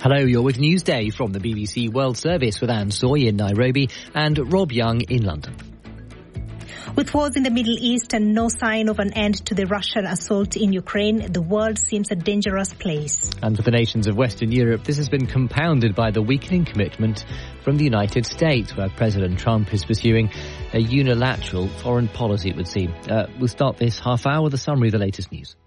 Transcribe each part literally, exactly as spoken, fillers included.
Hello, you're with Newsday from the B B C World Service with Anne Soy in Nairobi and Rob Young in London. With wars in the Middle East and no sign of an end to the Russian assault in Ukraine, the world seems a dangerous place. And for the nations of Western Europe, this has been compounded by the weakening commitment from the United States, where President Trump is pursuing a unilateral foreign policy, it would seem. Uh, we'll start this half hour with a summary of the latest news.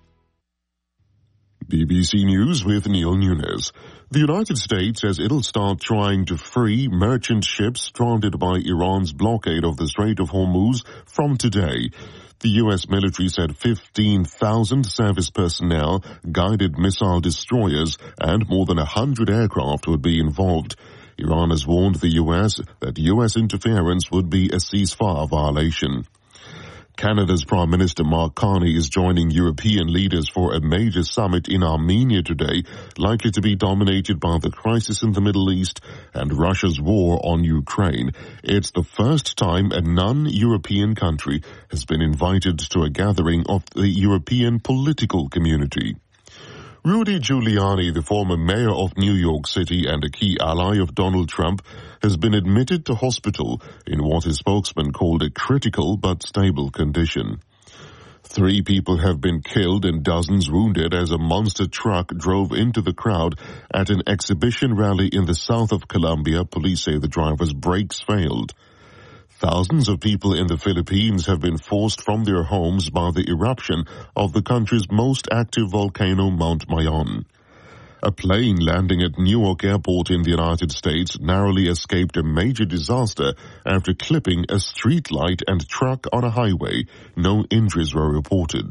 B B C News with Neil Nunes. The United States says it'll start trying to free merchant ships stranded by Iran's blockade of the Strait of Hormuz from today. The U S military said fifteen thousand service personnel, guided missile destroyers, and more than one hundred aircraft would be involved. Iran has warned the U S that U S interference would be a ceasefire violation. Canada's Prime Minister Mark Carney is joining European leaders for a major summit in Armenia today, likely to be dominated by the crisis in the Middle East and Russia's war on Ukraine. It's the first time a non-European country has been invited to a gathering of the European political community. Rudy Giuliani, the former mayor of New York City and a key ally of Donald Trump, has been admitted to hospital in what his spokesman called a critical but stable condition. Three people have been killed and dozens wounded as a monster truck drove into the crowd at an exhibition rally in the south of Colombia. Police say the driver's brakes failed. Thousands of people in the Philippines have been forced from their homes by the eruption of the country's most active volcano, Mount Mayon. A plane landing at Newark Airport in the United States narrowly escaped a major disaster after clipping a street light and truck on a highway. No injuries were reported.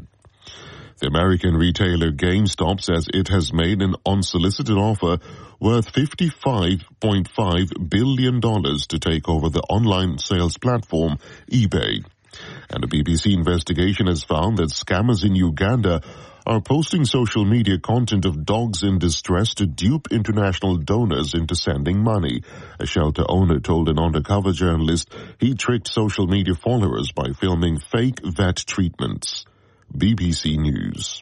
The American retailer GameStop says it has made an unsolicited offer worth fifty-five point five billion dollars to take over the online sales platform eBay. And a B B C investigation has found that scammers in Uganda are posting social media content of dogs in distress to dupe international donors into sending money. A shelter owner told an undercover journalist he tricked social media followers by filming fake vet treatments. B B C News.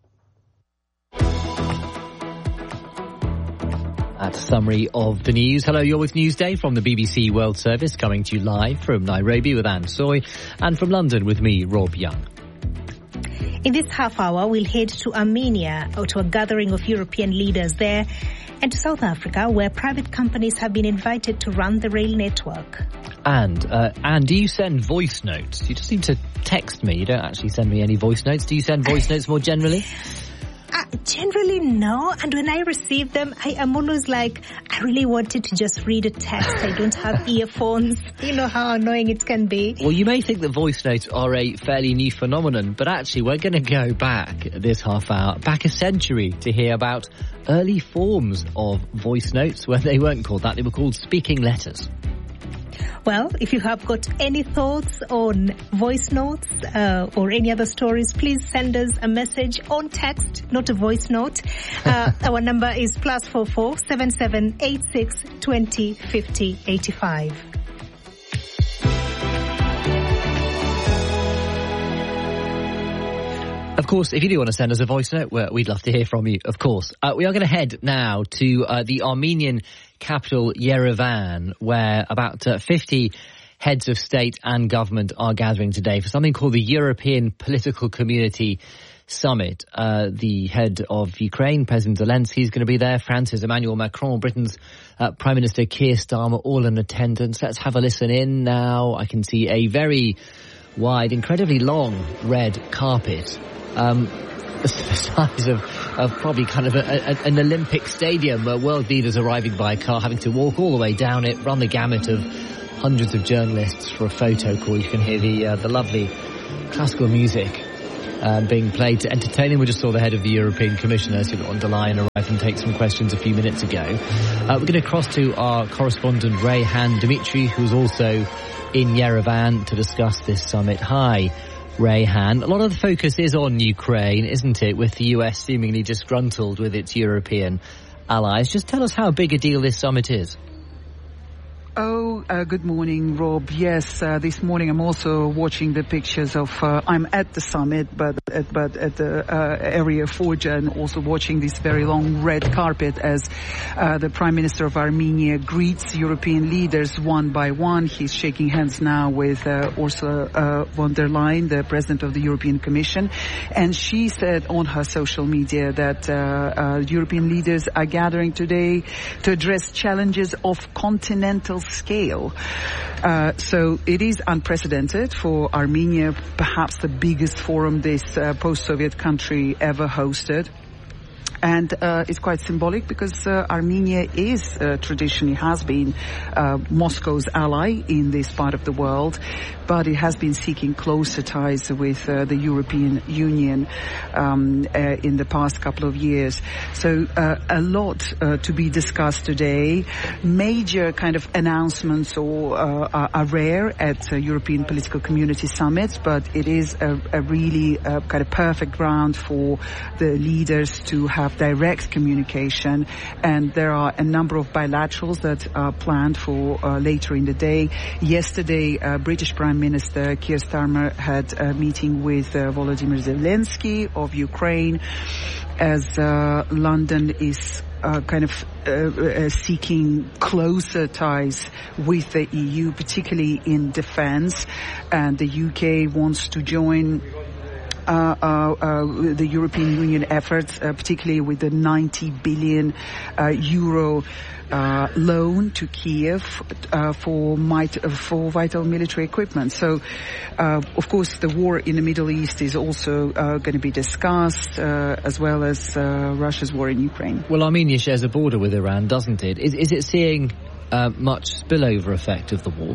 That's a summary of the news. Hello, you're with Newsday from the B B C World Service, coming to you live from Nairobi with Anne Soy and from London with me, Rob Young. In this half hour, we'll head to Armenia, or to a gathering of European leaders there, and to South Africa, where private companies have been invited to run the rail network. And, uh, Anne, do you send voice notes? You just seem to text me. You don't actually send me any voice notes. Do you send voice notes more generally? Uh, generally, no. And when I receive them, I am always like, I really wanted to just read a text. I don't have earphones. You know how annoying it can be. Well, you may think that voice notes are a fairly new phenomenon, but actually we're going to go back this half hour, back a century, to hear about early forms of voice notes, where they weren't called that. They were called speaking letters. Well, if you have got any thoughts on voice notes uh, or any other stories, please send us a message on text, not a voice note. Uh, our number is plus four four seven seven eight six twenty fifty eighty five. Of course, if you do want to send us a voice note, well, we'd love to hear from you, of course. Uh, we are going to head now to uh, the Armenian capital, Yerevan, where about uh, fifty heads of state and government are gathering today for something called the European Political Community Summit. Uh, the head of Ukraine, President Zelensky, is going to be there. France's Emmanuel Macron, Britain's uh, Prime Minister Keir Starmer, all in attendance. Let's have a listen in now. I can see a very wide, incredibly long red carpet. Um, the size of, of probably kind of a, a, an Olympic stadium, where world leaders arriving by car, having to walk all the way down it, run the gamut of hundreds of journalists for a photo call. You can hear the uh, the lovely classical music uh, being played to entertain them. We just saw the head of the European Commission, Ursula von der Leyen, arrive and take some questions a few minutes ago. Uh, we're going to cross to our correspondent Rayhan Dimitri, who's also in Yerevan to discuss this summit. Hi, Rayhan. A lot of the focus is on Ukraine, isn't it, with the U S seemingly disgruntled with its European allies. Just tell us how big a deal this summit is. Oh, uh, good morning, Rob. Yes, uh, this morning I'm also watching the pictures of, uh, I'm at the summit, but At, but at the uh, area Forja, and also watching this very long red carpet as uh, the Prime Minister of Armenia greets European leaders one by one. He's shaking hands now with uh, Ursula uh, von der Leyen, the President of the European Commission, and she said on her social media that uh, uh, European leaders are gathering today to address challenges of continental scale. Uh, so it is unprecedented for Armenia, perhaps the biggest forum this uh, post-Soviet country ever hosted. And uh, it's quite symbolic because uh, Armenia is uh, traditionally has been uh, Moscow's ally in this part of the world, but it has been seeking closer ties with uh, the European Union um, uh, in the past couple of years. So uh, a lot uh, to be discussed today. Major kind of announcements or uh, are, are rare at uh, European political community summits, but it is a, a really uh, kind of perfect ground for the leaders to have direct communication, and there are a number of bilaterals that are planned for uh, later in the day. Yesterday, uh, British Prime Minister Keir Starmer had a meeting with uh, Volodymyr Zelensky of Ukraine, as uh, London is Uh, kind of uh, uh, seeking closer ties with the E U, particularly in defense, and the U K wants to join Uh, uh, uh, the European Union efforts, uh, particularly with the ninety billion uh, euro uh, loan to Kiev uh, for, might, uh, for vital military equipment. So, uh, of course, the war in the Middle East is also uh, going to be discussed, uh, as well as uh, Russia's war in Ukraine. Well, Armenia shares a border with Iran, doesn't it? Is, is it seeing uh, much spillover effect of the war?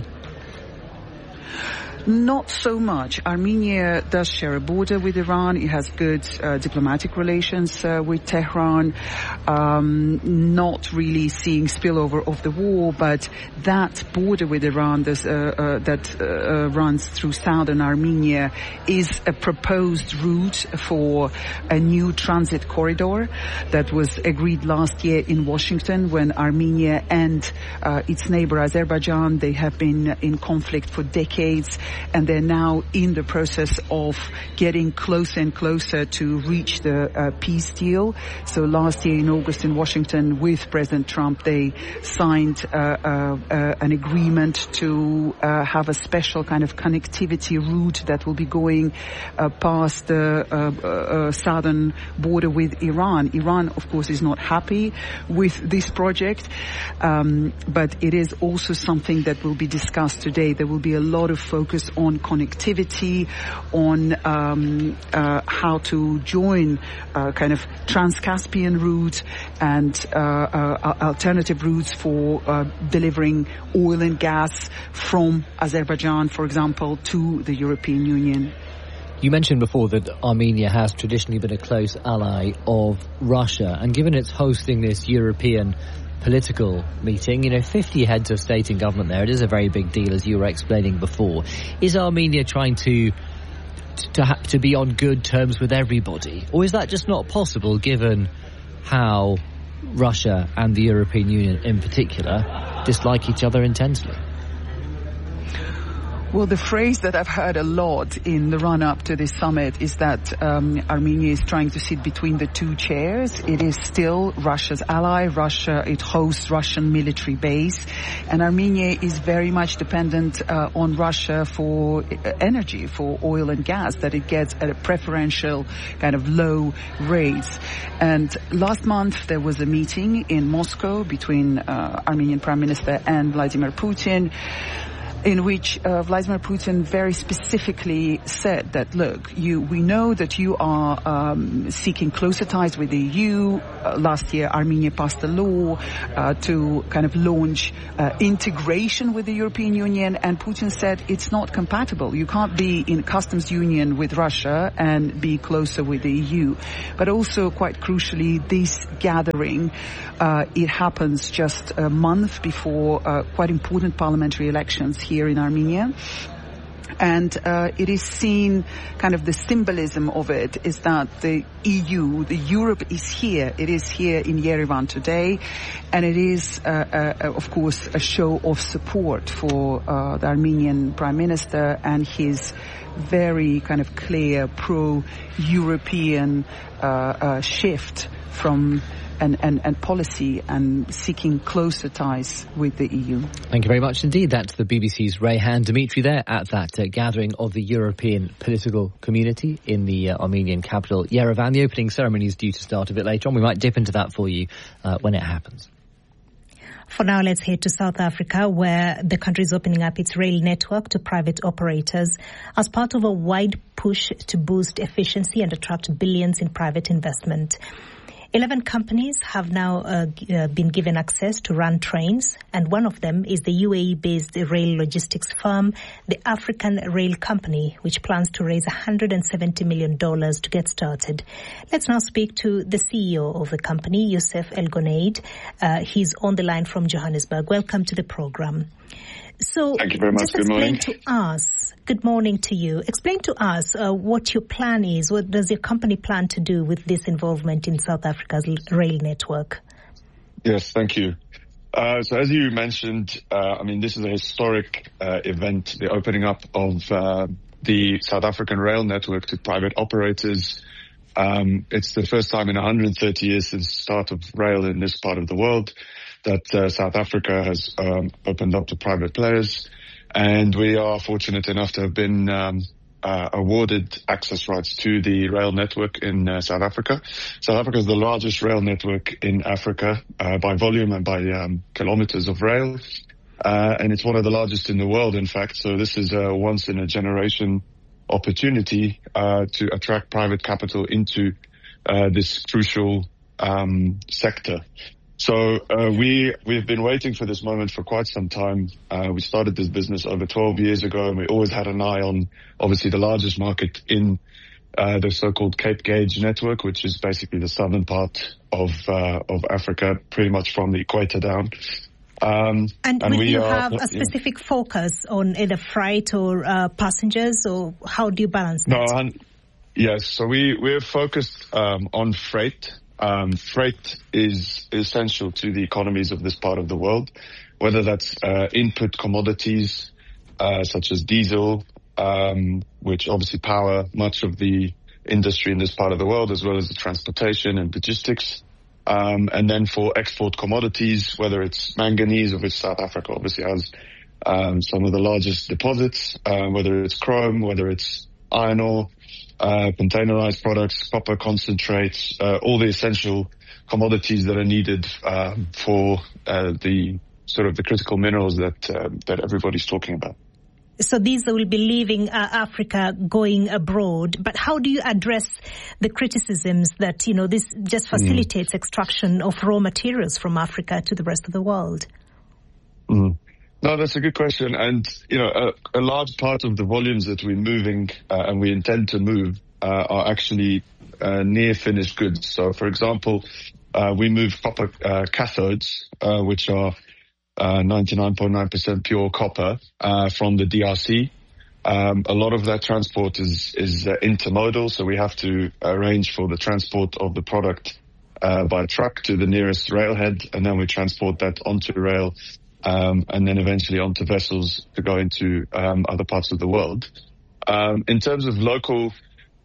Not so much. Armenia does share a border with Iran. It has good uh, diplomatic relations uh, with Tehran. Um, not really seeing spillover of the war, but that border with Iran this, uh, uh, that uh, runs through southern Armenia is a proposed route for a new transit corridor that was agreed last year in Washington when Armenia and uh, its neighbor Azerbaijan, they have been in conflict for decades, and they're now in the process of getting closer and closer to reach the uh, peace deal. So last year in August in Washington with President Trump, they signed uh, uh, uh, an agreement to uh, have a special kind of connectivity route that will be going uh, past the uh, uh, southern border with Iran. Iran, of course, is not happy with this project, um, but it is also something that will be discussed today. There will be a lot of focus on connectivity, on um, uh, how to join uh, kind of Trans-Caspian route and uh, uh, alternative routes for uh, delivering oil and gas from Azerbaijan, for example, to the European Union. You mentioned before that Armenia has traditionally been a close ally of Russia, and given it's hosting this European political meeting, you know, fifty heads of state and government there, it is a very big deal, as you were explaining before. Is Armenia trying to to, ha- to be on good terms with everybody, or is that just not possible given how Russia and the European Union in particular dislike each other intensely? Well, the phrase that I've heard a lot in the run-up to this summit is that um, Armenia is trying to sit between the two chairs. It is still Russia's ally. Russia, it hosts Russian military base. And Armenia is very much dependent uh, on Russia for energy, for oil and gas, that it gets at a preferential kind of low rates. And last month there was a meeting in Moscow between uh, Armenian Prime Minister and Vladimir Putin, in which uh, Vladimir Putin very specifically said that, look, you, we know that you are um, seeking closer ties with the E U. Uh, last year, Armenia passed a law uh, to kind of launch uh, integration with the European Union, and Putin said it's not compatible. You can't be in customs union with Russia and be closer with the E U. But also, quite crucially, this gathering, uh, it happens just a month before uh, quite important parliamentary elections here here in Armenia. And uh, it is seen, kind of the symbolism of it is that the E U, the Europe is here. It is here in Yerevan today. And it is, uh, uh, of course, a show of support for uh, the Armenian Prime Minister and his very kind of clear pro-European uh, uh, shift from and, and, and policy and seeking closer ties with the E U. Thank you very much indeed. That's the B B C's Rayhan Dimitri there at that uh, gathering of the European political community in the uh, Armenian capital, Yerevan. The opening ceremony is due to start a bit later on. We might dip into that for you uh, when it happens. For now, let's head to South Africa, where the country is opening up its rail network to private operators as part of a wide push to boost efficiency and attract billions in private investment. Eleven companies have now uh, uh, been given access to run trains, and one of them is the U A E-based rail logistics firm, the African Rail Company, which plans to raise one hundred seventy million dollars to get started. Let's now speak to the C E O of the company, Youssef El Gonaid. Uh, he's on the line from Johannesburg. Welcome to the program. So, thank you very much. Just Good explain morning. to us, good morning to you. Explain to us uh, what your plan is. What does your company plan to do with this involvement in South Africa's rail network? Yes, thank you. Uh, so as you mentioned, uh, I mean, this is a historic uh, event, the opening up of uh, the South African rail network to private operators. Um, it's the first time in one hundred thirty years since the start of rail in this part of the world that uh, South Africa has um, opened up to private players. And we are fortunate enough to have been um, uh, awarded access rights to the rail network in uh, South Africa. South Africa is the largest rail network in Africa uh, by volume and by um, kilometers of rail. Uh, and it's one of the largest in the world, in fact. So this is a once-in-a-generation opportunity uh, to attract private capital into uh, this crucial um, sector. So uh, we, we've been waiting for this moment for quite some time. Uh, we started this business over twelve years ago, and we always had an eye on, obviously, the largest market in uh, the so-called Cape Gauge network, which is basically the southern part of uh, of Africa, pretty much from the equator down. Um, and, and will we you are, have a specific yeah. focus on either freight or uh, passengers, or how do you balance that? No, un- yes, so we, we're focused um, on freight. Um, freight is essential to the economies of this part of the world, whether that's uh, input commodities uh, such as diesel, um, which obviously power much of the industry in this part of the world, as well as the transportation and logistics. Um, and then for export commodities, whether it's manganese, of which South Africa obviously has um, some of the largest deposits, uh, whether it's chrome, whether it's iron ore, Uh, containerized products, copper concentrates, uh, all the essential commodities that are needed um, for uh, the sort of the critical minerals that uh, that everybody's talking about. So these will be leaving uh, Africa, going abroad. But how do you address the criticisms that, you know, this just facilitates mm. extraction of raw materials from Africa to the rest of the world? Mm. No, that's a good question. And, you know, a, a large part of the volumes that we're moving uh, and we intend to move uh, are actually uh, near finished goods. So, for example, uh, we move copper uh, cathodes, uh, which are uh, ninety-nine point nine percent pure copper uh, from the D R C. Um, a lot of that transport is, is uh, intermodal, so we have to arrange for the transport of the product uh, by truck to the nearest railhead, and then we transport that onto rail. Um, and then eventually onto vessels to go into um, other parts of the world. Um, in terms of local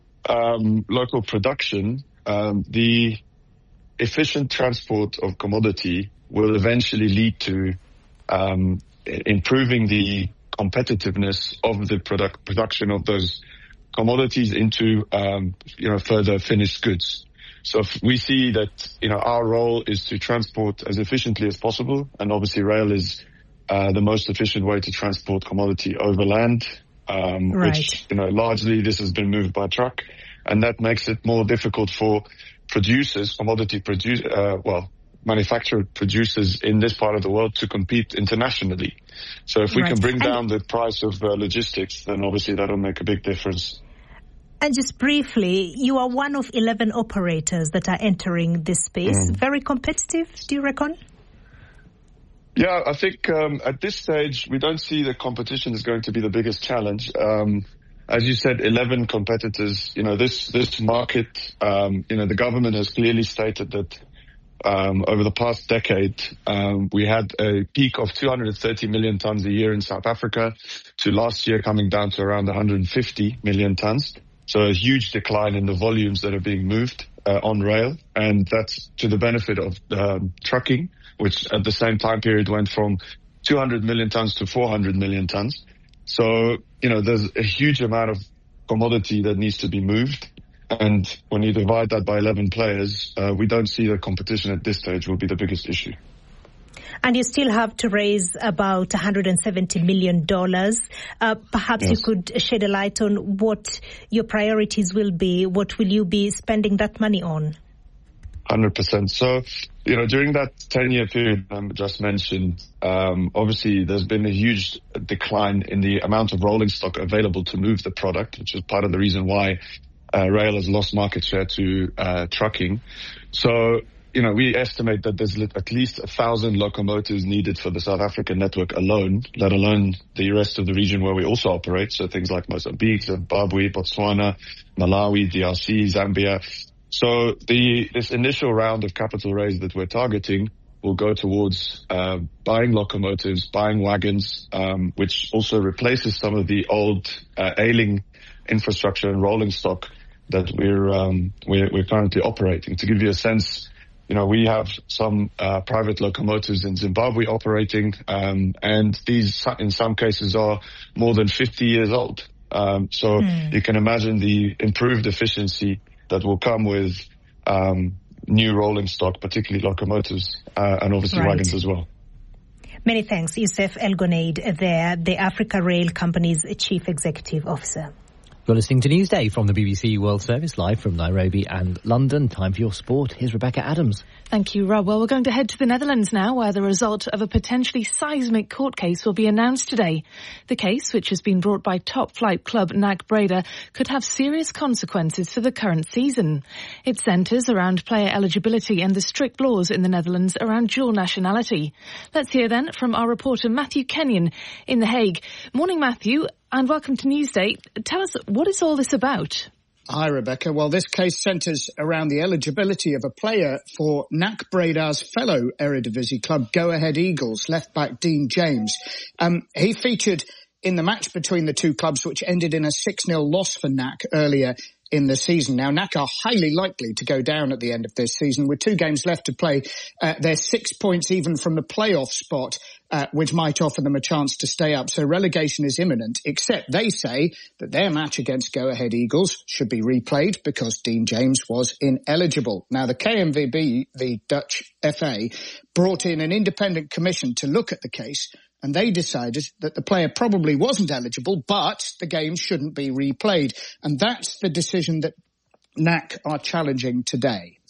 um, local production, um, the efficient transport of commodity will eventually lead to um, improving the competitiveness of the product production of those commodities into um, you know further finished goods. So if we see that, you know, our role is to transport as efficiently as possible, and obviously rail is uh, the most efficient way to transport commodity over land, um, right. which, you know, largely this has been moved by truck, and that makes it more difficult for producers, commodity produce, uh, well, manufactured producers in this part of the world to compete internationally. So if we right. can bring and down the price of uh, logistics, then obviously that'll make a big difference. And just briefly, you are one of eleven operators that are entering this space. Mm. Very competitive, do you reckon? Yeah, I think um, at this stage, we don't see the competition is going to be the biggest challenge. Um, as you said, eleven competitors. You know, this this market, um, you know, the government has clearly stated that um, over the past decade, um, we had a peak of two hundred thirty million tons a year in South Africa. to last year coming down to around one hundred fifty million tons. So a huge decline in the volumes that are being moved uh, on rail. And that's to the benefit of um, trucking, which at the same time period went from two hundred million tons to four hundred million tons. So, you know, there's a huge amount of commodity that needs to be moved. And when you divide that by eleven players, uh, we don't see that competition at this stage will be the biggest issue. And you still have to raise about one hundred seventy million dollars. Uh, perhaps yes. you could shed a light on what your priorities will be. What will you be spending that money on? one hundred percent. So, you know, during that ten-year period I just mentioned, um, obviously there's been a huge decline in the amount of rolling stock available to move the product, which is part of the reason why uh, rail has lost market share to uh, trucking. So, you know, we estimate that there's at least a thousand locomotives needed for the South African network alone, let alone the rest of the region where we also operate. So things like Mozambique, Zimbabwe, Botswana, Malawi, D R C, Zambia. So the this initial round of capital raise that we're targeting will go towards uh, buying locomotives, buying wagons, um, which also replaces some of the old uh, ailing infrastructure and rolling stock that we're, um, we're we're currently operating. To give you a sense, you know, we have some uh, private locomotives in Zimbabwe operating, um, and these, in some cases, are more than fifty years old. Um, so mm. you can imagine the improved efficiency that will come with um, new rolling stock, particularly locomotives, uh, and obviously right. wagons as well. Many thanks, Youssef El Gonaid, there, the Africa Rail Company's Chief Executive Officer. You're listening to Newsday from the B B C World Service, live from Nairobi and London. Time for your sport. Here's Rebecca Adams. Thank you, Rob. Well, we're going to head to the Netherlands now, where the result of a potentially seismic court case will be announced today. The case, which has been brought by top flight club N A C Breda, could have serious consequences for the current season. It centres around player eligibility and the strict laws in the Netherlands around dual nationality. Let's hear then from our reporter Matthew Kenyon in The Hague. Morning, Matthew. And welcome to Newsday. Tell us, what is all this about? Hi, Rebecca. Well, this case centres around the eligibility of a player for N A C Breda's fellow Eredivisie club, Go Ahead Eagles, left-back Dean James. Um, he featured in the match between the two clubs, which ended in a six nil loss for N A C earlier in the season. Now, N A C are highly likely to go down at the end of this season. With two games left to play, uh, they're six points even from the playoff spot, uh, which might offer them a chance to stay up. So relegation is imminent, except they say that their match against Go Ahead Eagles should be replayed because Dean James was ineligible. Now, the K N V B, the Dutch F A, brought in an independent commission to look at the case, and they decided that the player probably wasn't eligible, but the game shouldn't be replayed. And that's the decision that N A C are challenging today.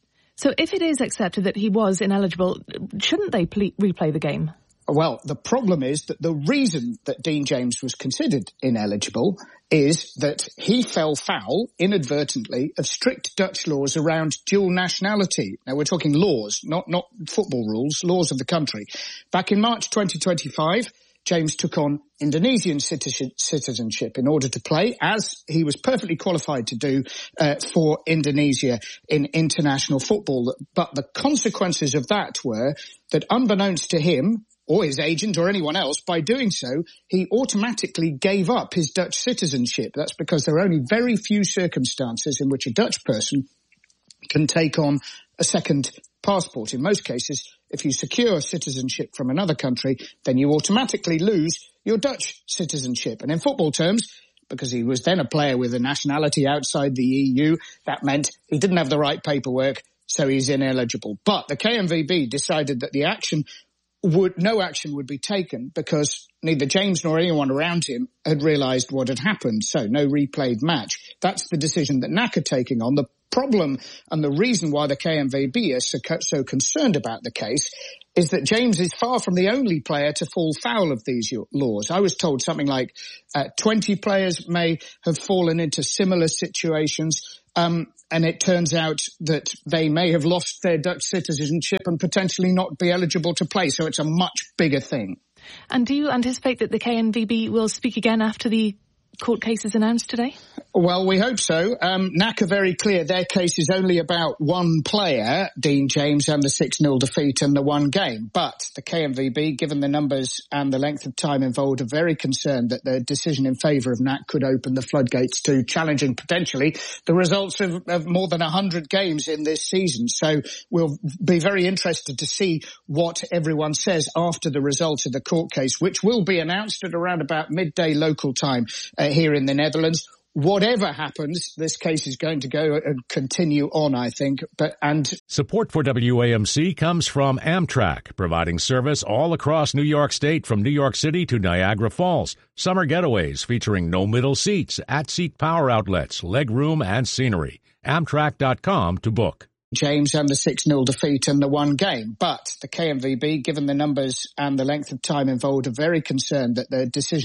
So if it is accepted that he was ineligible, shouldn't they ple- replay the game? Well, the problem is that the reason that Dean James was considered ineligible is that he fell foul inadvertently of strict Dutch laws around dual nationality. Now, we're talking laws, not, not football rules, laws of the country. Back in March twenty twenty-five, James took on Indonesian citizenship in order to play, as he was perfectly qualified to do uh, for Indonesia in international football. But the consequences of that were that, unbeknownst to him, or his agent or anyone else, by doing so, he automatically gave up his Dutch citizenship. That's because there are only very few circumstances in which a Dutch person can take on a second passport. In most cases, if you secure citizenship from another country, then you automatically lose your Dutch citizenship. And in football terms, because he was then a player with a nationality outside the E U, that meant he didn't have the right paperwork, so he's ineligible. But the K N V B decided that the action would, no action would be taken because neither James nor anyone around him had realised what had happened. So no replayed match. That's the decision that N A C are taking on. The problem and the reason why the K N V B is so, so concerned about the case is that James is far from the only player to fall foul of these laws. I was told something like uh, twenty players may have fallen into similar situations. Um, and it turns out that they may have lost their Dutch citizenship and potentially not be eligible to play. So it's a much bigger thing. And do you anticipate that the K N V B will speak again after the court case is announced today? Well, we hope so. Um, N A C are very clear. Their case is only about one player, Dean James, and the six nil defeat and the one game. But the K M V B, given the numbers and the length of time involved, are very concerned that their decision in favour of N A C could open the floodgates to challenging potentially the results of, of more than one hundred games in this season. So we'll be very interested to see what everyone says after the result of the court case, which will be announced at around about midday local time uh, here in the Netherlands. Whatever happens, this case is going to go and continue on, I think. But and support for W A M C comes from Amtrak, providing service all across New York State from New York City to Niagara Falls. Summer getaways featuring no middle seats, at-seat power outlets, legroom, and scenery. Amtrak dot com to book. James and the six nil defeat and the one game. But the K M V B, given the numbers and the length of time involved, are very concerned that their decision